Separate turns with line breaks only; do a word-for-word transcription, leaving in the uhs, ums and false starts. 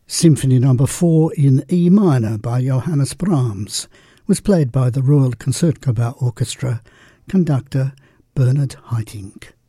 Symphony Number four in E minor by Johannes Brahms was played by the Royal Concertgebouw Orchestra, conductor Bernard Haitink.